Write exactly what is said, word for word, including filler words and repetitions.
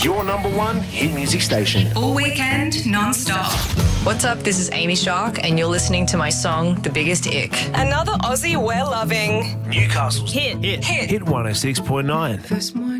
your number one hit music station. All weekend, non-stop. What's up? This is Amy Shark, and you're listening to my song, The Biggest Ick. Another Aussie we're loving. Newcastle's Hit. Hit. Hit one oh six point nine.